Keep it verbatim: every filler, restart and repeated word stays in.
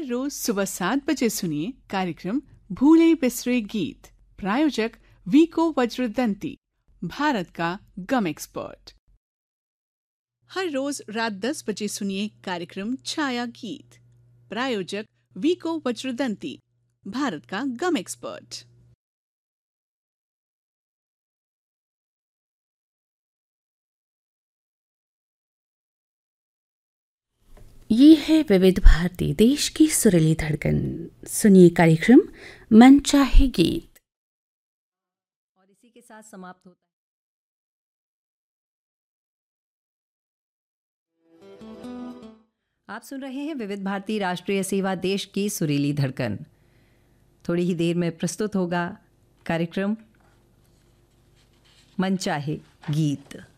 हर रोज सुबह सात बजे सुनिए कार्यक्रम भूले बिसरे गीत। प्रायोजक वीको वज्रदंती, भारत का गम एक्सपर्ट। हर रोज रात दस बजे सुनिए कार्यक्रम छाया गीत। प्रायोजक वीको वज्रदंती, भारत का गम एक्सपर्ट। ये है विविध भारती, देश की सुरीली धड़कन। सुनिए कार्यक्रम मन चाहे गीत, और इसी के साथ समाप्त होता है। आप सुन रहे हैं विविध भारती राष्ट्रीय सेवा, देश की सुरीली धड़कन। थोड़ी ही देर में प्रस्तुत होगा कार्यक्रम मन चाहे गीत।